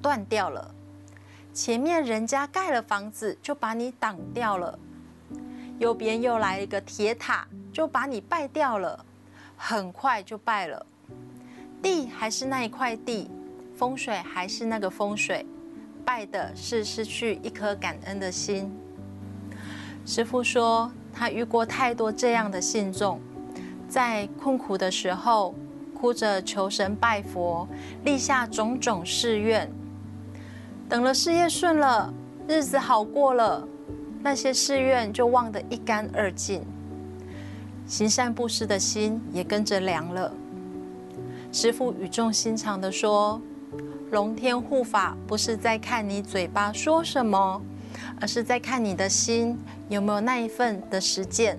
断掉了，前面人家盖了房子就把你挡掉了，右边又来一个铁塔就把你败掉了，很快就败了。地还是那一块地，风水还是那个风水，败的是失去一颗感恩的心。师父说，他遇过太多这样的信众，在困苦的时候哭着求神拜佛，立下种种誓愿，等了事业顺了，日子好过了，那些誓愿就忘得一干二净，行善布施的心也跟着凉了。师父语重心长地说，龙天护法不是在看你嘴巴说什么，而是在看你的心有没有那一份的实践。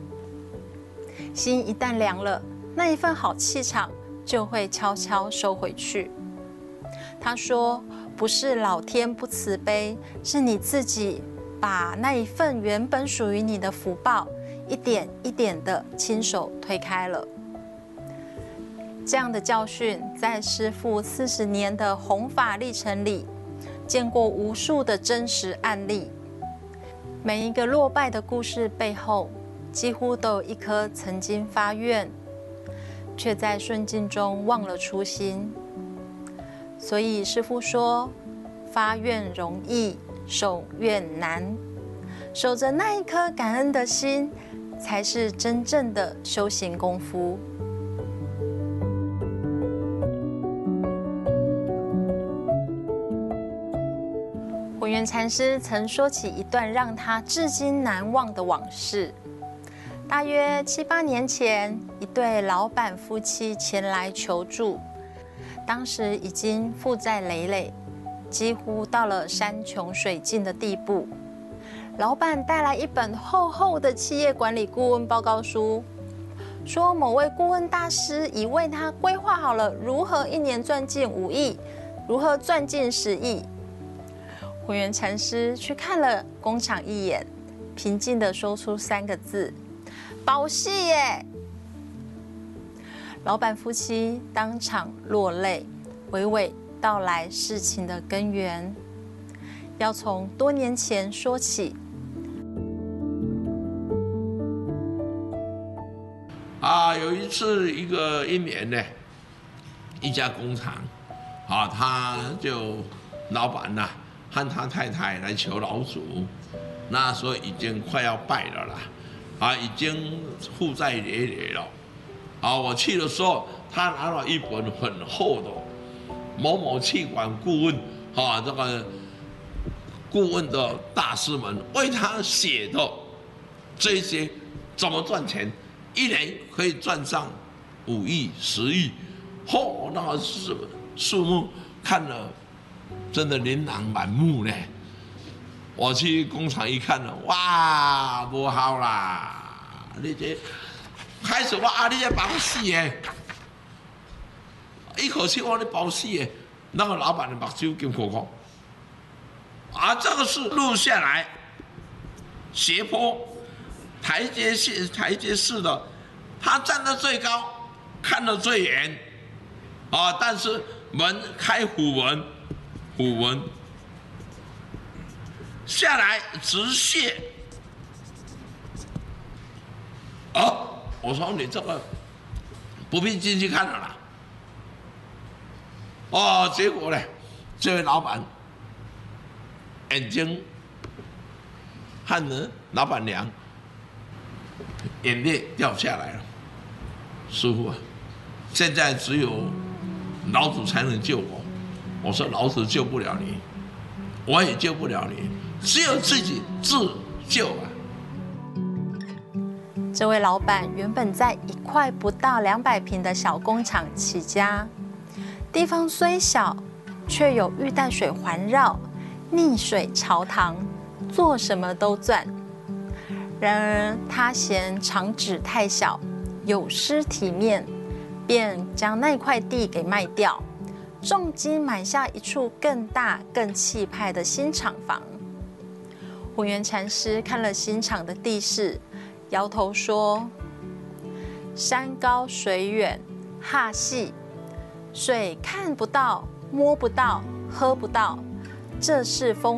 心一旦凉了，那一份好气场就会悄悄收回去。他说，不是老天不慈悲，是你自己把那一份原本属于你的福报一点一点的亲手推开了。这样的教训在师父40年的弘法历程里见过无数的真实案例，每一个落败的故事背后几乎都有一颗曾经发愿却在顺境中忘了初心。所以师父说，发愿容易，守愿难，守着那一颗感恩的心才是真正的修行功夫。慧远禅师曾说起一段让他至今难忘的往事。大约7、8年前，一对老板夫妻前来求助，当时已经负债累累，几乎到了山穷水尽的地步。老板带来一本厚厚的企业管理顾问报告书，说某位顾问大师已为他规划好了如何1年赚进5亿，如何赚进10亿。慧远禅师去看了工厂一眼，平静地说出3个字：保戏耶！老板夫妻当场落泪，娓娓道来事情的根源。要从多年前说起。 有一次一年呢，一家工厂，他就老板呐，和他太太来求老祖，那时候已经快要败了啦，已经负债累累了。我去的时候，他拿了一本很厚的某某气管顾问，这个顾问的大师们为他写的这些怎么赚钱，1年可以赚上5亿、10亿，那个数目看了真的琳琅满目呢。我去工厂一看了，哇，不好啦！你这开始说你这保死耶，一口气你保死耶，那个老板的目睭金光光。这个是录下来，斜坡台阶式的，他站得最高，看得最远，但是门开虎门下来直线。我说你这个不必进去看了啦。结果呢，这位老板眼睛和老板娘眼泪掉下来了。师父现在只有老祖才能救我。我说老祖救不了你，我也救不了你，只有自己自救啊。 这位老板原本在一块不到200平的小工厂起家，地方虽小，却有玉带水环绕，逆水朝堂，做什么都赚。然而他嫌厂址太小，有失体面，便将那块地给卖掉，重金买下一处更大更气派的新厂房。慧远禅师看了新厂的地势，摇头说：山高水远，哈细，水看不到摸不到， 喝不到，这是风